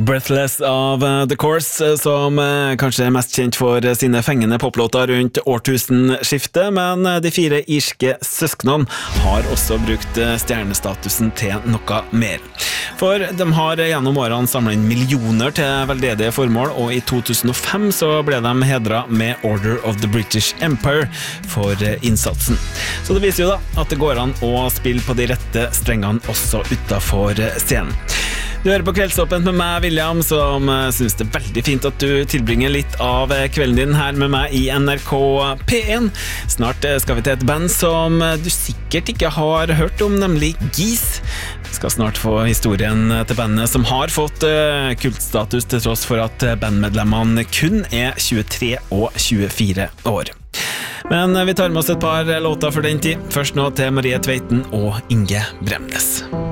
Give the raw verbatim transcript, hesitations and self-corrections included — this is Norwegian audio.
Breathless av uh, The Course, som uh, kanskje er mest kjent for uh, sine fengende poplåter rundt årtusenskiftet, men uh, de fire irske søsknene har også brukt uh, stjernestatusen til noe mer. For de har uh, gjennom årene samlet inn millioner til veldedige formål, og i to tusen og fem så ble de hedret med Order of the British Empire for uh, innsatsen. Så det viser jo da at det går an å spille på de rette strengene også utenfor uh, scenen. Du hører på Kveldsåpent med meg, William, som synes det er veldig fint at du tilbringer litt av kvelden din her med meg i N R K P én. Snart skal vi til et band som du sikkert ikke har hørt om, nemlig Geese. Vi skal snart få historien til bandet som har fått kultstatus til tross for at bandmedlemmene kun er tjuetre og tjuefire år. Men vi tar med oss et par låter for den tid. Først nå til Marie Tveiten og Inge Bremnes.